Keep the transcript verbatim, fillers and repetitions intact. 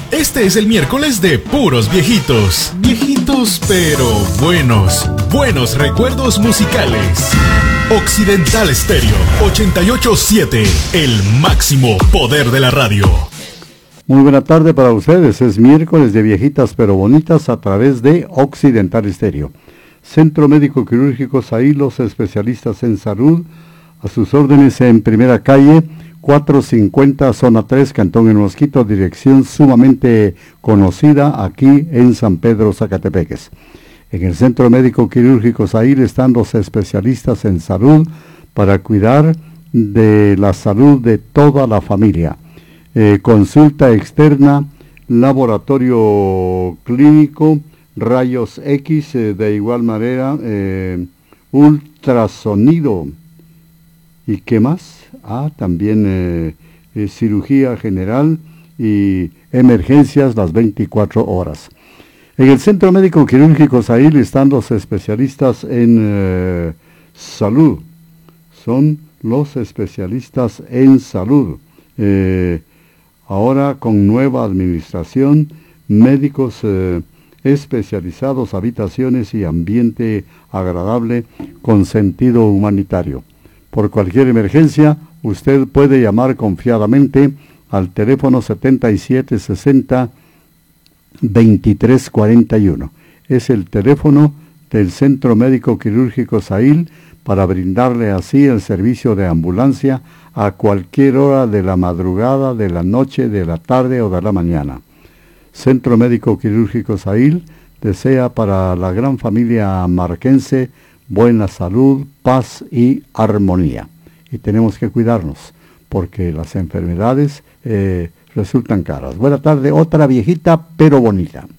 Este es el miércoles de puros viejitos. Viejitos pero buenos. Buenos recuerdos musicales. Occidental Stereo ochenta y ocho punto siete, el máximo poder de la radio. Muy buena tarde para ustedes. Es miércoles de viejitas pero bonitas a través de Occidental Stereo. Centro Médico Quirúrgico Zahí, los especialistas en salud. A sus órdenes en Primera Calle, cuatrocientos cincuenta, Zona tres, Cantón El Mosquito, dirección sumamente conocida aquí en San Pedro, Zacatepeques. En el Centro Médico Quirúrgico Zahí están los especialistas en salud para cuidar de la salud de toda la familia. Eh, consulta externa, laboratorio clínico, rayos X, eh, de igual manera, eh, ultrasonido. ¿Y qué más? Ah, también eh, eh, cirugía general y emergencias las veinticuatro horas. En el Centro Médico Quirúrgico Zahí están los especialistas en eh, salud. Son los especialistas en salud. Eh, ahora con nueva administración, médicos eh, especializados, habitaciones y ambiente agradable con sentido humanitario. Por cualquier emergencia, usted puede llamar confiadamente al teléfono setenta y siete sesenta, veintitrés cuarenta y uno. Es el teléfono del Centro Médico Quirúrgico Zahí para brindarle así el servicio de ambulancia a cualquier hora de la madrugada, de la noche, de la tarde o de la mañana. Centro Médico Quirúrgico Zahí desea para la gran familia marquense buena salud, paz y armonía. Y tenemos que cuidarnos, porque las enfermedades eh, resultan caras. Buena tarde, otra viejita pero bonita.